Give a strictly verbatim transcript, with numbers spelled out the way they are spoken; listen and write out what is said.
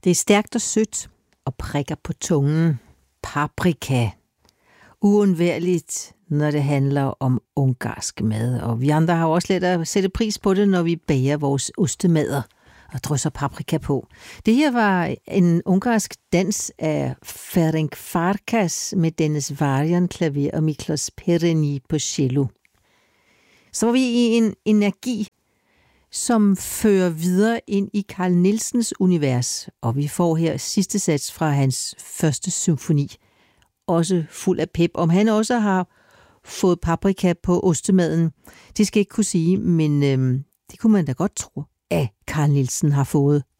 Det er stærkt og sødt og prikker på tungen. Paprika. Uundværligt, når det handler om ungarsk mad. Og vi andre har også let at sætte pris på det, når vi bager vores ostemader og drysser paprika på. Det her var en ungarsk dans af Ferenc Farkas med Dennis Varian klaver og Miklos Perényi på cello. Så var vi i en energi, som fører videre ind i Carl Nielsens univers, og vi får her sidste sats fra hans første symfoni, også fuld af pep. Om han også har fået paprika på ostemaden, det skal jeg ikke kunne sige, men øhm, det kunne man da godt tro, at Carl Nielsen har fået.